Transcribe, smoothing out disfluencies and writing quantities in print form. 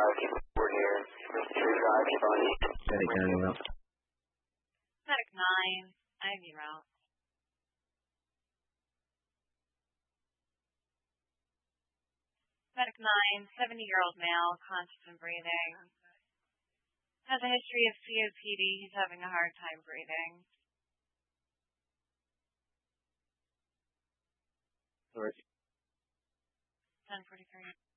We're here. Medic 9 route. Medic 9, IV route. Medic 9, 70-year-old male, conscious and breathing. Has a history of COPD. He's having a hard time breathing. Sorry. 10:43.